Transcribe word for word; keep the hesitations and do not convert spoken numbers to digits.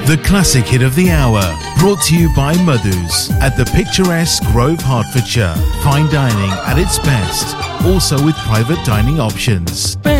The classic hit of the hour, brought to you by Madhu's at the picturesque Grove, Hertfordshire. Fine dining at its best, also with private dining options.